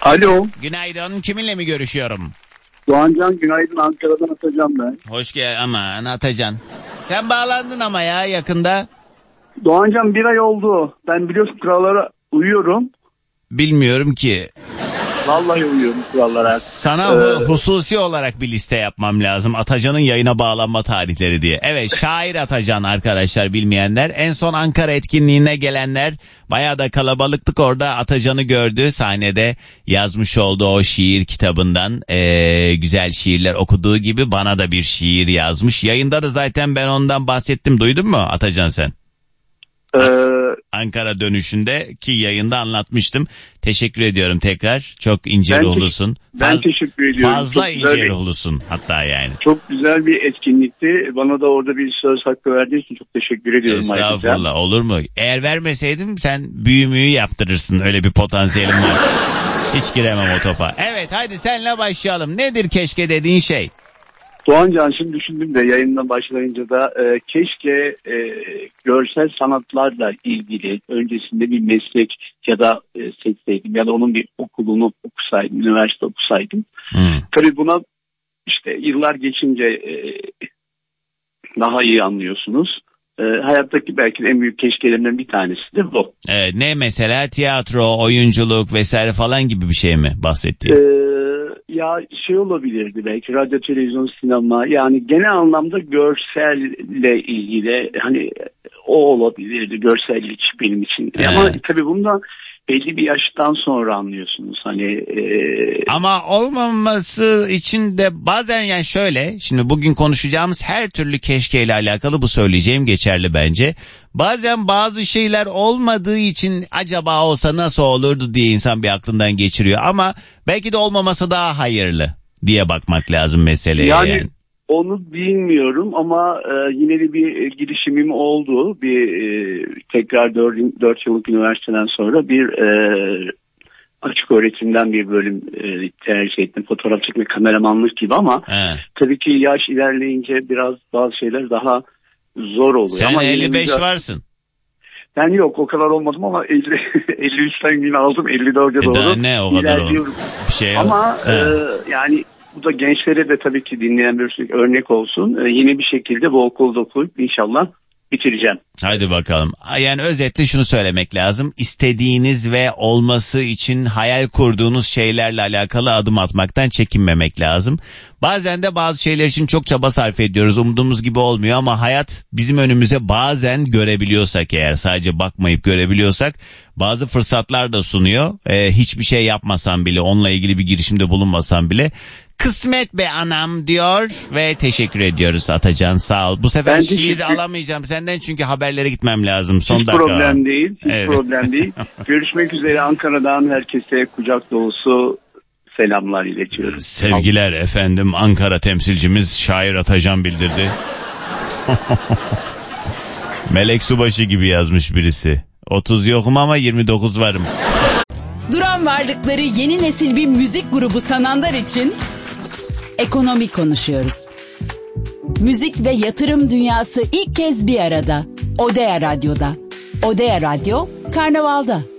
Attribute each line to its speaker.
Speaker 1: Alo.
Speaker 2: Günaydın. Kiminle mi görüşüyorum?
Speaker 1: Doğancan günaydın, Ankara'dan Atacan ben.
Speaker 2: Hoş geldin. Aman Atacan. Sen bağlandın ama ya yakında.
Speaker 1: Doğancan 1 ay oldu. Ben biliyorsun kurallara uyuyorum.
Speaker 2: Bilmiyorum ki.
Speaker 1: Vallahi uyuyorum kurallara.
Speaker 2: Sana hususi olarak bir liste yapmam lazım. Atacan'ın yayına bağlanma tarihleri diye. Evet, şair Atacan arkadaşlar, bilmeyenler. En son Ankara etkinliğine gelenler bayağı da kalabalıktık, orada Atacan'ı gördü sahnede, yazmış olduğu o şiir kitabından güzel şiirler okuduğu gibi bana da bir şiir yazmış. Yayında da zaten ben ondan bahsettim, duydun mu Atacan sen? Ankara dönüşünde ki yayında anlatmıştım. Teşekkür ediyorum tekrar. Çok ince ruhlusun.
Speaker 1: Ben teşekkür ediyorum.
Speaker 2: Fazla ince ruhlusun hatta yani.
Speaker 1: Çok güzel bir etkinlikti. Bana da orada bir söz hakkı verdiği için çok teşekkür ediyorum.
Speaker 2: Estağfurullah ayrıca. Olur mu? Eğer vermeseydim sen büyümüyü yaptırırsın. Öyle bir potansiyelim var. Hiç giremem o topa. Evet, hadi senle başlayalım. Nedir keşke dediğin şey?
Speaker 1: Doğancan, şimdi düşündüm de yayından başlayınca da keşke görsel sanatlarla ilgili öncesinde bir meslek ya da seçseydim ya da onun bir okulunu okusaydım, üniversite okusaydım. Tabii buna işte yıllar geçince daha iyi anlıyorsunuz. Hayattaki belki de en büyük keşkelerimden bir tanesi de bu.
Speaker 2: Ne mesela, tiyatro, oyunculuk vesaire falan gibi bir şey mi bahsettiğin?
Speaker 1: Ya şey olabilirdi belki, radyo, televizyon, sinema, yani genel anlamda görselle ilgili, hani o olabilirdi, görsellik benim için. Ama tabii bundan belli bir yaştan sonra anlıyorsunuz hani.
Speaker 2: Ama olmaması için de bazen, yani şöyle, şimdi bugün konuşacağımız her türlü keşkeyle alakalı bu söyleyeceğim geçerli bence. Bazen bazı şeyler olmadığı için acaba olsa nasıl olurdu diye insan bir aklından geçiriyor. Ama belki de olmaması daha hayırlı diye bakmak lazım meseleye yani.
Speaker 1: Onu bilmiyorum ama yine de bir girişimim oldu. Tekrar 4 yıllık üniversiteden sonra bir açık öğretimden bir bölüm tercih ettim. Fotoğrafçılık ve kameramanlık gibi ama tabii ki yaş ilerleyince biraz bazı şeyler daha zor oluyor.
Speaker 2: Sen
Speaker 1: ama
Speaker 2: 55 varsın.
Speaker 1: Ben yok o kadar olmadım ama 53'ten yine aldım 54'e doğru.
Speaker 2: Ne o kadar oldu? Bir şey
Speaker 1: ama yani bu da gençlere de tabii ki, dinleyen bir sürü örnek olsun. Yeni bir şekilde bu okulda okuyup inşallah bitireceğim.
Speaker 2: Hadi bakalım. Yani özetle şunu söylemek lazım. İstediğiniz ve olması için hayal kurduğunuz şeylerle alakalı adım atmaktan çekinmemek lazım. Bazen de bazı şeyler için çok çaba sarf ediyoruz. Umduğumuz gibi olmuyor ama hayat bizim önümüze bazen, görebiliyorsak eğer, sadece bakmayıp görebiliyorsak, bazı fırsatlar da sunuyor. Hiçbir şey yapmasan bile, onunla ilgili bir girişimde bulunmasan bile. Kısmet be anam diyor ve teşekkür ediyoruz Atacan, sağ ol. Bu sefer şiir alamayacağım senden çünkü haberlere gitmem lazım. Son
Speaker 1: hiç
Speaker 2: dakika.
Speaker 1: Problem değil. Hiç problem değil. Görüşmek üzere, Ankara'dan herkese kucak dolusu selamlar iletiyorum.
Speaker 2: Sevgiler efendim, Ankara temsilcimiz şair Atacan bildirdi. Melek Subaşı gibi yazmış birisi. 30 yokum ama 29 varım.
Speaker 3: Duran varlıkları yeni nesil bir müzik grubu sananlar için ekonomi konuşuyoruz. Müzik ve yatırım dünyası ilk kez bir arada. Odea Radyo'da. Odea Radyo, Karnaval'da.